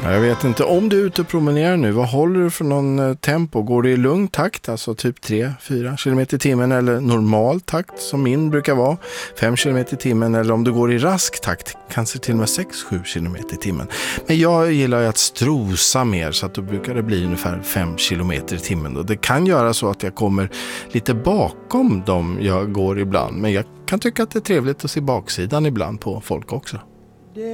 Jag vet inte, om du är ute och promenerar nu, vad håller du för någon tempo? Går det i lugn takt, alltså typ 3-4 km i timmen, eller normal takt som min brukar vara, 5 km i timmen, eller om du går i rask takt, kanske till och med 6-7 km i timmen. Men jag gillar ju att strosa mer, så att då brukar det bli ungefär 5 km i timmen. Och det kan göra så att jag kommer lite bakom dem jag går ibland, men jag kan tycka att det är trevligt att se baksidan ibland på folk också.